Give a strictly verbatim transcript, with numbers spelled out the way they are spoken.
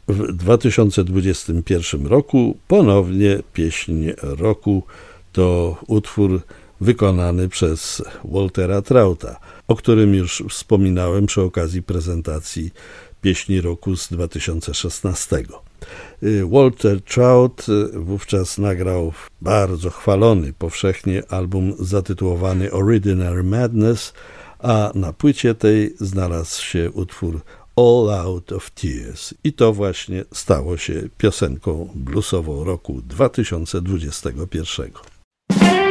w dwa tysiące dwudziestym pierwszym roku ponownie pieśń roku to utwór wykonany przez Waltera Trouta, o którym już wspominałem przy okazji prezentacji pieśni roku z dwa tysiące szesnastego. Walter Trout wówczas nagrał bardzo chwalony powszechnie album zatytułowany Ordinary Madness, a na płycie tej znalazł się utwór All Out of Tears i to właśnie stało się piosenką bluesową roku dwa tysiące dwudziestego pierwszego.